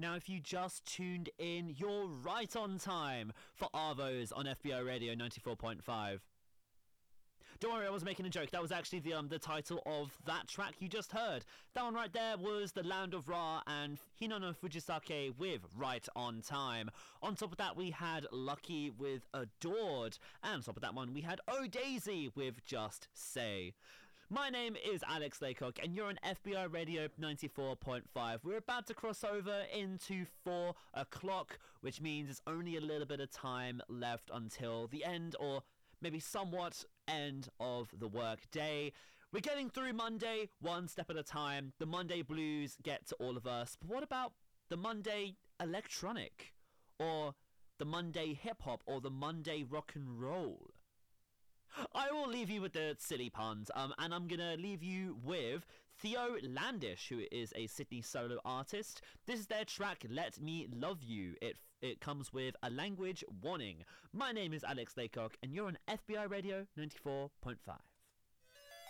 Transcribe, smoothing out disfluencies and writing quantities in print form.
Now, if you just tuned in, you're right on time for Arvos on FBI Radio 94.5. Don't worry, I was making a joke. That was actually the title of that track you just heard. That one right there was The Land of Ra and Hinono Fujisake with Right on Time. On top of that, we had Lucky with Adored. And on top of that one, we had Oh Daisy with Just Say. My name is Alex Laycock, and you're on FBI Radio 94.5. We're about to cross over into 4 o'clock, which means it's only a little bit of time left until the end, or maybe somewhat end of the work day. We're getting through Monday one step at a time. The Monday blues get to all of us. But what about the Monday electronic? Or the Monday hip-hop? Or the Monday rock and roll? I will leave you with the silly puns, and I'm going to leave you with Theo Landish, who is a Sydney solo artist. This is their track, Let Me Love You. It comes with a language warning. My name is Alex Laycock, and you're on FBI Radio 94.5.